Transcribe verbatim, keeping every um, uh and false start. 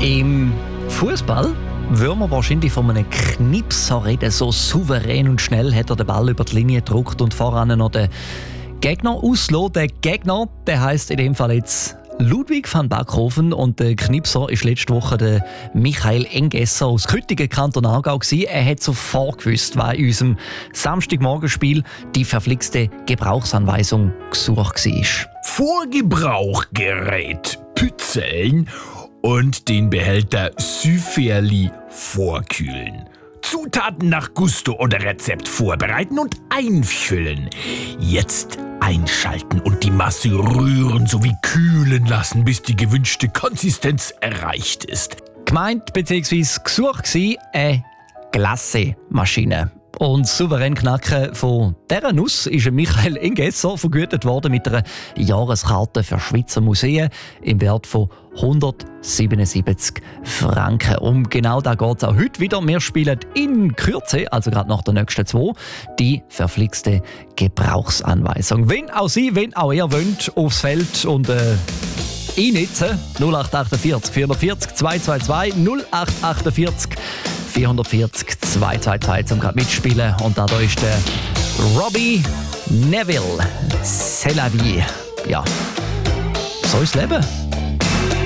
Im Fußball würden wir wahrscheinlich von einem Knipser reden. So souverän und schnell hat er den Ball über die Linie gedruckt und voran noch den Gegner ausgelassen. Der Gegner, der heisst in dem Fall jetzt Ludwig van Backhofen, und der Knipser war letzte Woche der Michael Engesser aus Küttingen, Kanton Aargau. Er hat sofort gewusst, was in unserem Samstagmorgenspiel die verflixte Gebrauchsanweisung gesucht war. Vorgebrauchgerät pützeln und den Behälter Süferli vorkühlen. Zutaten nach Gusto oder Rezept vorbereiten und einfüllen. Jetzt einschalten und die Masse rühren sowie kühlen lassen, bis die gewünschte Konsistenz erreicht ist. Gemeint bzw. gesucht war eine Glassemaschine. Und souverän knacken von dieser Nuss ist Michael Engesser vergütet worden mit einer Jahreskarte für Schweizer Museen im Wert von hundertsiebenundsiebzig Franken. Um genau da geht es auch heute wieder. Wir spielen in Kürze, also gerade nach der nächsten zwei, die verflixte Gebrauchsanweisung. Wenn auch Sie, wenn auch ihr wollt, aufs Feld und äh, einnetzen. null acht achtundvierzig vierhundertvierzig zweihundertzweiundzwanzig null acht achtundvierzig vierhundertvierzig zweihundertzweiundzwanzig zum gerade mitspielen. Und da ist der Robbie Neville. C'est la vie. Ja, so ist das Leben.